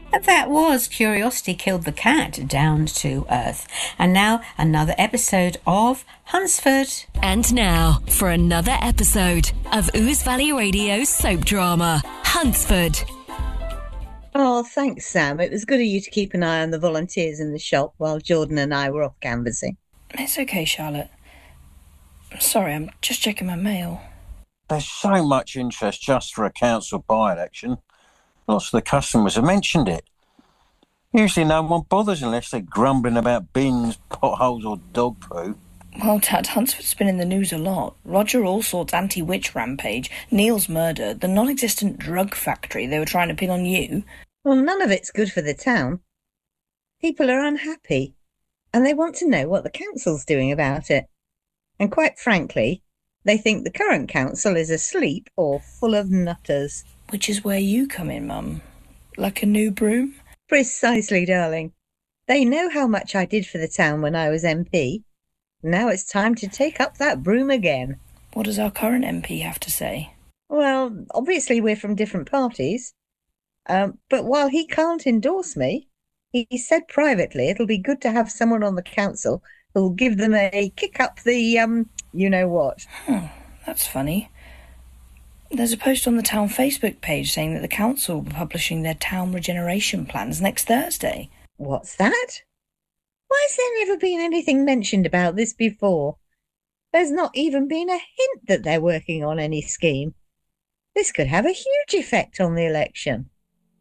That was Curiosity Killed the Cat, Down to Earth. And now another episode of Hunsford. And now for another episode of Ouse Valley Radio's soap drama, Hunsford. Oh, thanks, Sam. It was good of you to keep an eye on the volunteers in the shop while Jordan and I were off canvassing. It's okay, Charlotte. Sorry, I'm just checking my mail. There's so much interest just for a council by-election. Lots of the customers have mentioned it. Usually no one bothers unless they're grumbling about bins, potholes or dog poo. Well, Dad, Hunsford's been in the news a lot. Roger Allsort's anti-witch rampage, Neil's murder, the non-existent drug factory they were trying to pin on you. Well, none of it's good for the town. People are unhappy, and they want to know what the council's doing about it. And quite frankly, they think the current council is asleep or full of nutters. Which is where you come in, Mum. Like a new broom? Precisely, darling. They know how much I did for the town when I was MP. Now it's time to take up that broom again. What does our current MP have to say? Well, obviously we're from different parties. But while he can't endorse me, he said privately it'll be good to have someone on the council who'll give them a kick up the, you-know-what. That's funny. There's a post on the town Facebook page saying that the council will be publishing their town regeneration plans next Thursday. What's that? Why has there never been anything mentioned about this before? There's not even been a hint that they're working on any scheme. This could have a huge effect on the election.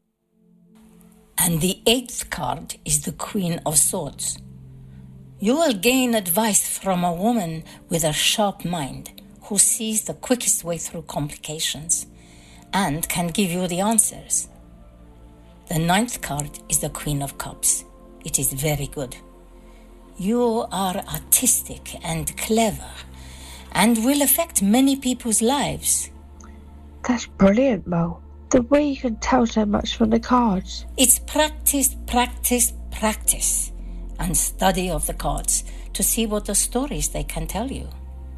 And the 8th card is the Queen of Swords. You will gain advice from a woman with a sharp mind who sees the quickest way through complications and can give you the answers. The 9th card is the Queen of Cups. It is very good. You are artistic and clever and will affect many people's lives. That's brilliant, Mo. The way you can tell so much from the cards. It's practice, practice, practice, and study of the cards to see what the stories they can tell you.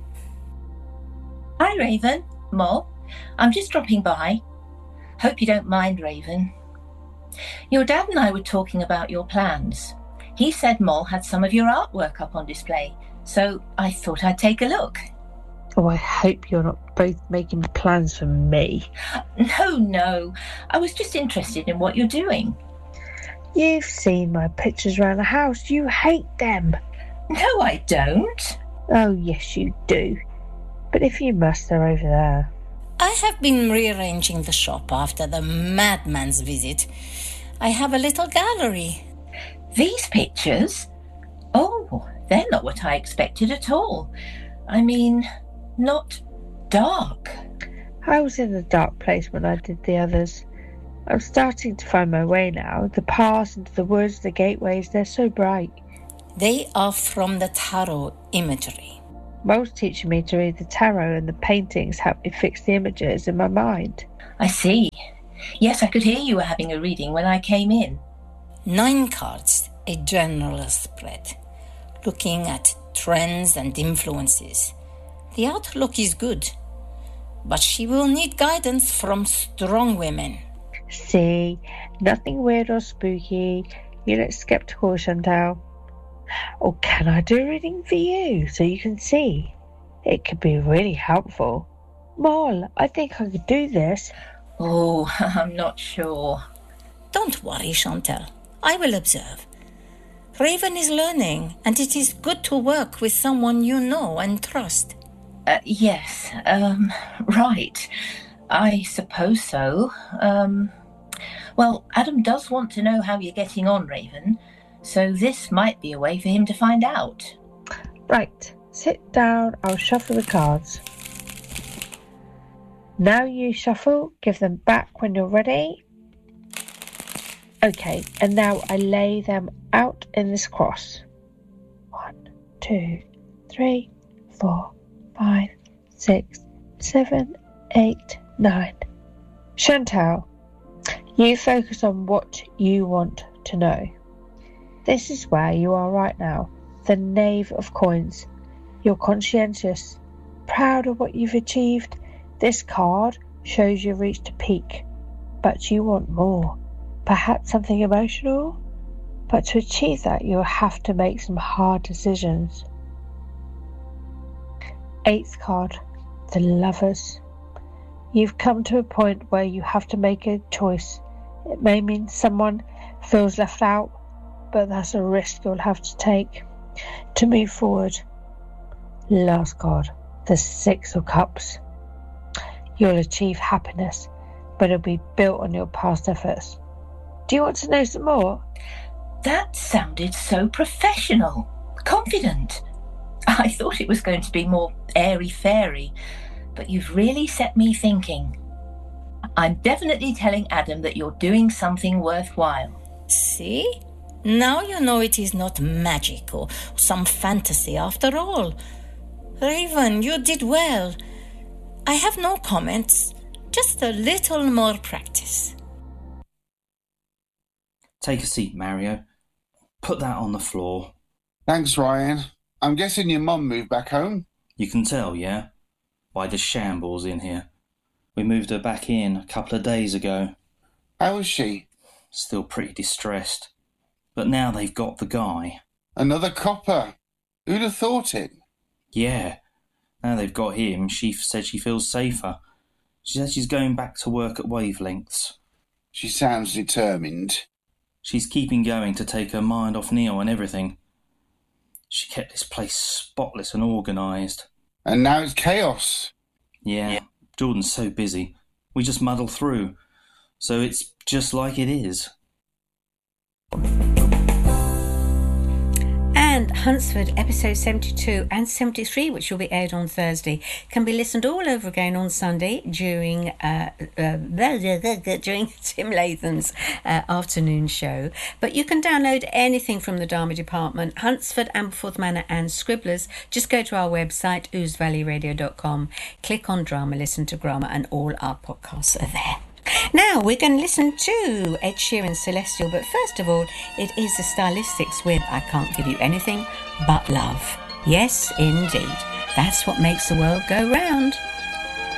Hi, Raven. Mo. I'm just dropping by. Hope you don't mind, Raven. Your dad and I were talking about your plans. He said Moll had some of your artwork up on display, so I thought I'd take a look. Oh, I hope you're not both making plans for me. No. I was just interested in what you're doing. You've seen my pictures around the house. You hate them. No, I don't. Oh, yes, you do. But if you must, they're over there. I have been rearranging the shop after the madman's visit. I have a little gallery. These pictures? Oh, they're not what I expected at all. I mean, not dark. I was in a dark place when I did the others. I'm starting to find my way now. The paths into the woods, the gateways, they're so bright. They are from the tarot imagery. Mo's teaching me to read the tarot, and the paintings help me fix the images in my mind. I see. Yes, I could hear you were having a reading when I came in. 9 cards, a general spread, looking at trends and influences. The outlook is good, but she will need guidance from strong women. See, nothing weird or spooky. You look skeptical, Chantal. Or can I do a reading for you so you can see? It could be really helpful. Moll, I think I could do this. Oh, I'm not sure. Don't worry, Chantal. I will observe. Raven is learning, and it is good to work with someone you know and trust. Yes, right. I suppose so. Well, Adam does want to know how you're getting on, Raven, so this might be a way for him to find out. Right, sit down, I'll shuffle the cards. Now you shuffle, give them back when you're ready. Okay, and now I lay them out in this cross. 1, 2, 3, 4, 5, 6, 7, 8, 9. Chantal, you focus on what you want to know. This is where you are right now, the Knave of Coins. You're conscientious, proud of what you've achieved. This card shows you've reached a peak, but you want more. perhaps something emotional, but to achieve that you'll have to make some hard decisions. 8th card, the Lovers. You've come to a point where you have to make a choice. It may mean someone feels left out, but that's a risk you'll have to take to move forward. Last card, the 6 of Cups. You'll achieve happiness, but it'll be built on your past efforts. Do you want to know some more? That sounded so professional, confident. I thought it was going to be more airy-fairy, but you've really set me thinking. I'm definitely telling Adam that you're doing something worthwhile. See? Now you know it is not magic or some fantasy after all. Raven, you did well. I have no comments, just a little more practice. Take a seat, Mario. Put that on the floor. Thanks, Ryan. I'm guessing your mum moved back home? You can tell, yeah? By the shambles in here. We moved her back in a couple of days ago. How is she? Still pretty distressed. But now they've got the guy. Another copper. Who'd have thought it? Yeah. Now they've got him, she said she feels safer. She said she's going back to work at Wavelengths. She sounds determined. She's keeping going to take her mind off Neil and everything. She kept this place spotless and organised. And now it's chaos. Yeah, Jordan's so busy. We just muddle through. So it's just like it is. And Huntsford episode 72 and 73, which will be aired on Thursday, can be listened all over again on Sunday during Tim Latham's afternoon show. But you can download anything from the Drama Department, Huntsford, Aberforth Manor and Scribblers. Just go to our website, oozevalleyradio.com, click on Drama, listen to Drama, and all our podcasts are there. Now we're going to listen to Ed Sheeran's Celestial, but first of all, it is the Stylistics with I Can't Give You Anything But Love. Yes, indeed. That's what makes the world go round.